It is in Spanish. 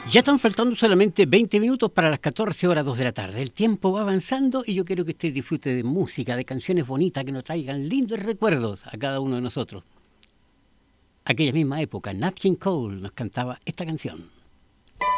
Ya están faltando solamente 20 minutos para las 14 horas 2 de la tarde. El tiempo va avanzando y yo quiero que usted disfrute de música, de canciones bonitas que nos traigan lindos recuerdos a cada uno de nosotros. Aquella misma época, Nat King Cole nos cantaba esta canción.